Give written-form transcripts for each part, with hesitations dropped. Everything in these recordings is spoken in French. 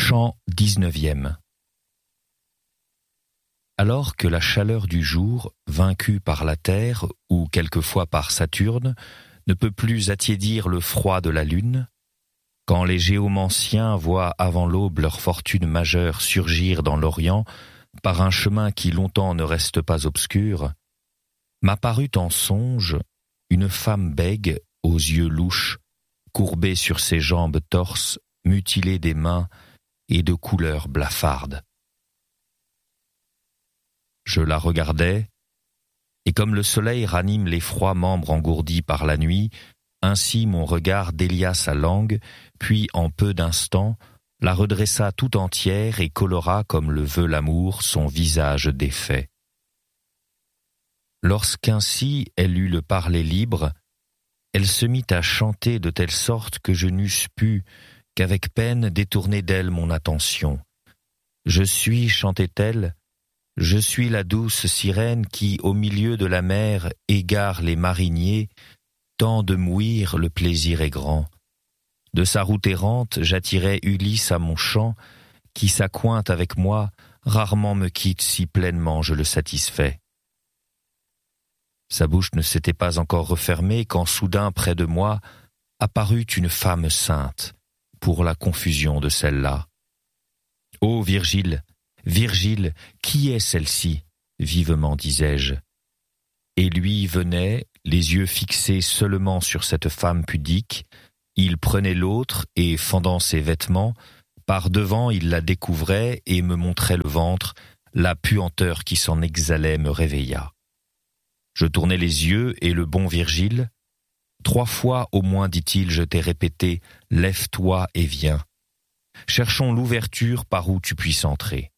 Chant 19e. Alors que la chaleur du jour, vaincue par la terre ou quelquefois par Saturne, ne peut plus attiédir le froid de la lune, quand les géomanciens voient avant l'aube leur fortune majeure surgir dans l'Orient par un chemin qui longtemps ne reste pas obscur, m'apparut en songe une femme bègue aux yeux louches, courbée sur ses jambes torses, mutilée des mains et de couleur blafarde. Je la regardais, et comme le soleil ranime les froids membres engourdis par la nuit, ainsi mon regard délia sa langue, puis en peu d'instants, la redressa tout entière et colora comme le veut l'amour son visage défait. Lorsqu'ainsi elle eut le parler libre, elle se mit à chanter de telle sorte que je n'eusse pu, qu'avec peine, détourner d'elle mon attention. Je suis, chantait-elle, je suis la douce sirène qui, au milieu de la mer, égare les mariniers, tant de m'ouïr le plaisir est grand. De sa route errante, j'attirais Ulysse à mon chant, qui s'accointe avec moi, rarement me quitte si pleinement je le satisfais. Sa bouche ne s'était pas encore refermée quand soudain près de moi apparut une femme sainte, pour la confusion de celle-là. « Ô Virgile, Virgile, qui est celle-ci » vivement disais-je. Et lui venait, les yeux fixés seulement sur cette femme pudique, il prenait l'autre et, fendant ses vêtements, par devant il la découvrait et me montrait le ventre, la puanteur qui s'en exhalait me réveilla. Je tournai les yeux et le bon Virgile, 3 fois au moins, dit-il, je t'ai répété, lève-toi et viens. Cherchons l'ouverture par où tu puisses entrer.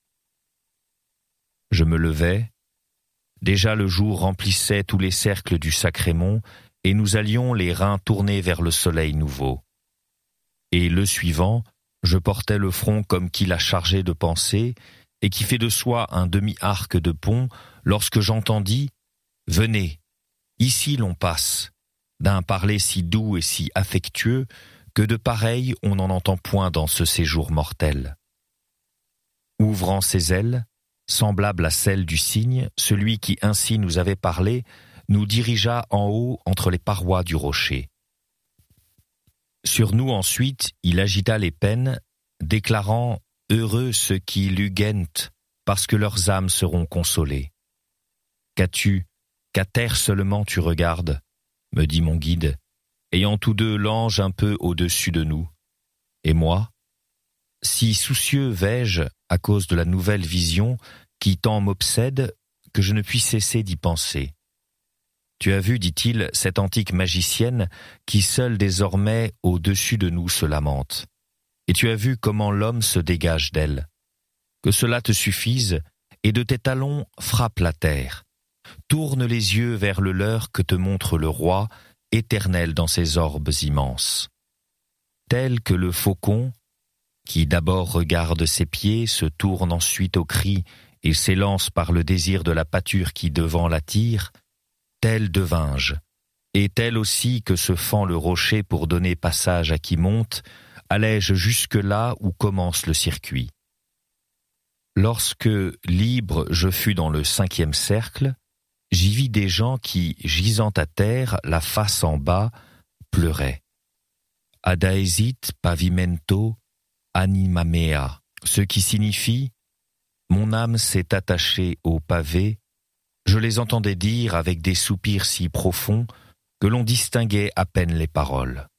Je me levai. Déjà le jour remplissait tous les cercles du sacré mont, et nous allions les reins tournés vers le soleil nouveau. Et le suivant, je portais le front comme qui l'a chargé de pensée, et qui fait de soi un demi-arc de pont, lorsque j'entendis « Venez, ici l'on passe ». D'un parler si doux et si affectueux que de pareil on n'en entend point dans ce séjour mortel. Ouvrant ses ailes, semblable à celle du cygne, celui qui ainsi nous avait parlé nous dirigea en haut entre les parois du rocher. Sur nous ensuite, il agita les pennes, déclarant « Heureux ceux qui lugent, parce que leurs âmes seront consolées. » « Qu'as-tu, qu'à terre seulement tu regardes ?» me dit mon guide, ayant tous deux l'ange un peu au-dessus de nous. Et moi, si soucieux vais-je, à cause de la nouvelle vision qui tant m'obsède, que je ne puis cesser d'y penser. Tu as vu, dit-il, cette antique magicienne qui seule désormais au-dessus de nous se lamente. Et tu as vu comment l'homme se dégage d'elle. Que cela te suffise, et de tes talons frappe la terre. Tourne les yeux vers le leur que te montre le roi, éternel dans ses orbes immenses. Tel que le faucon, qui d'abord regarde ses pieds, se tourne ensuite au cri et s'élance par le désir de la pâture qui devant l'attire, tel devins-je, et tel aussi que se fend le rocher pour donner passage à qui monte, allais-je jusque là où commence le circuit. Lorsque, libre, je fus dans le 5e cercle, j'y vis des gens qui, gisant à terre, la face en bas, pleuraient. Adaesit pavimento anima mea, ce qui signifie « Mon âme s'est attachée au pavé », je les entendais dire avec des soupirs si profonds que l'on distinguait à peine les paroles.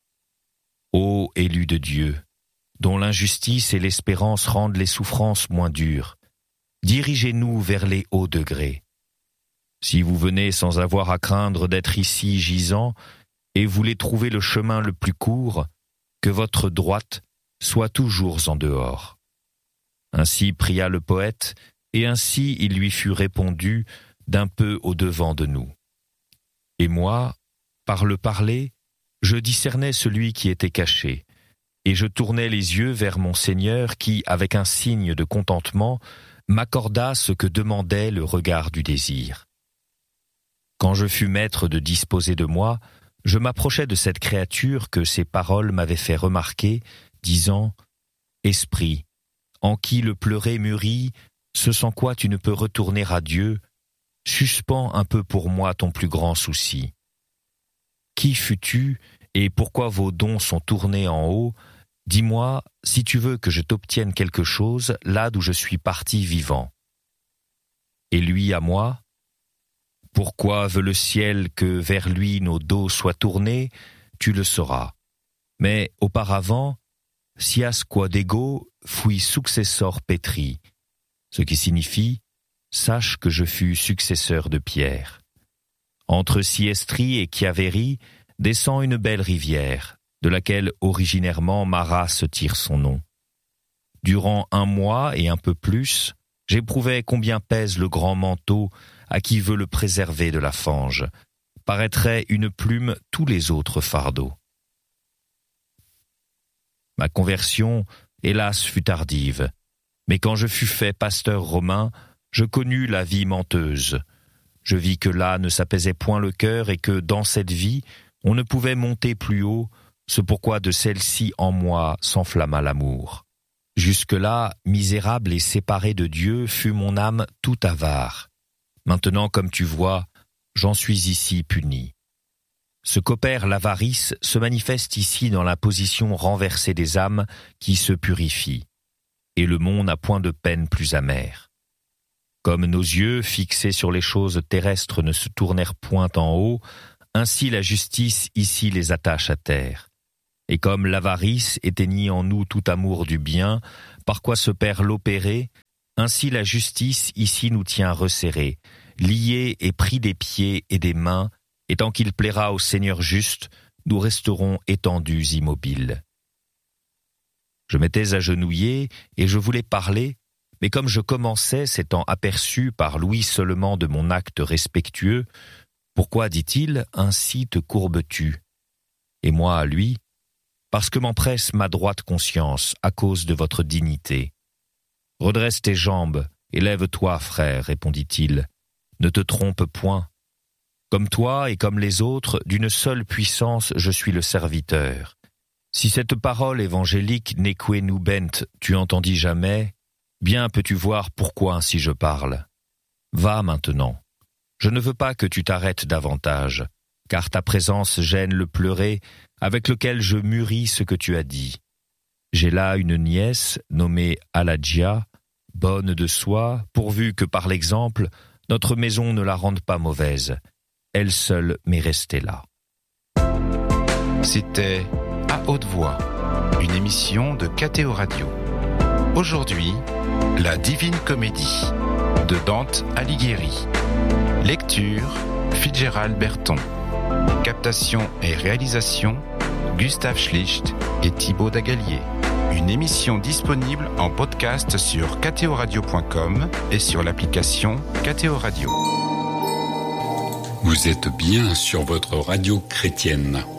Ô élus de Dieu, dont l'injustice et l'espérance rendent les souffrances moins dures, dirigez-nous vers les hauts degrés. Si vous venez sans avoir à craindre d'être ici gisant et voulez trouver le chemin le plus court, que votre droite soit toujours en dehors. Ainsi pria le poète, et ainsi il lui fut répondu d'un peu au-devant de nous. Et moi, par le parler, je discernais celui qui était caché, et je tournais les yeux vers mon Seigneur qui, avec un signe de contentement, m'accorda ce que demandait le regard du désir. Quand je fus maître de disposer de moi, je m'approchai de cette créature que ses paroles m'avaient fait remarquer, disant esprit, en qui le pleurer mûrit, ce sans quoi tu ne peux retourner à Dieu, suspends un peu pour moi ton plus grand souci. Qui fus-tu et pourquoi vos dons sont tournés en haut? Dis-moi si tu veux que je t'obtienne quelque chose là d'où je suis parti vivant. Et lui à moi, pourquoi veut le ciel que vers lui nos dos soient tournés? Tu le sauras. Mais auparavant, sias quodego fui successor Petri, ce qui signifie « Sache que je fus successeur de Pierre ». Entre Siestri et Chiaveri descend une belle rivière, de laquelle originairement ma race tire son nom. Durant 1 mois et un peu plus, j'éprouvais combien pèse le grand manteau à qui veut le préserver de la fange. Paraîtrait une plume tous les autres fardeaux. Ma conversion, hélas, fut tardive, mais quand je fus fait pasteur romain, je connus la vie menteuse. Je vis que là ne s'apaisait point le cœur et que dans cette vie, on ne pouvait monter plus haut, ce pourquoi de celle-ci en moi s'enflamma l'amour. Jusque-là, misérable et séparé de Dieu, fut mon âme tout avare. Maintenant, comme tu vois, j'en suis ici puni. Ce qu'opère l'avarice se manifeste ici dans la position renversée des âmes qui se purifient, et le monde n'a point de peine plus amère. Comme nos yeux, fixés sur les choses terrestres, ne se tournèrent point en haut, ainsi la justice ici les attache à terre. Et comme l'avarice éteignit en nous tout amour du bien, par quoi se perd l'opéré, ainsi la justice ici nous tient resserrés, liés et pris des pieds et des mains, et tant qu'il plaira au Seigneur juste, nous resterons étendus immobiles. Je m'étais agenouillé et je voulais parler, mais comme je commençais, s'étant aperçu par l'ouïe seulement de mon acte respectueux, « Pourquoi, dit-il, ainsi te courbes-tu » Et moi à lui, « Parce que m'empresse ma droite conscience à cause de votre dignité. »« Redresse tes jambes, élève-toi, frère, répondit-il, ne te trompe point. Comme toi et comme les autres, d'une seule puissance je suis le serviteur. Si cette parole évangélique neque nubent tu entendis jamais, bien peux-tu voir pourquoi ainsi je parle. Va maintenant. Je ne veux pas que tu t'arrêtes davantage, car ta présence gêne le pleurer avec lequel je mûris ce que tu as dit. J'ai là une nièce nommée Aladjia, bonne de soi, pourvu que par l'exemple, notre maison ne la rende pas mauvaise. Elle seule m'est restée là. C'était À haute voix, une émission de KTO Radio. Aujourd'hui, La Divine Comédie de Dante Alighieri. Lecture, Fitzgerald Berton. Captation et réalisation, Gustave Schlicht et Thibaut Dagalier. Une émission disponible en podcast sur ktoradio.com et sur l'application KTO Radio. Vous êtes bien sur votre radio chrétienne.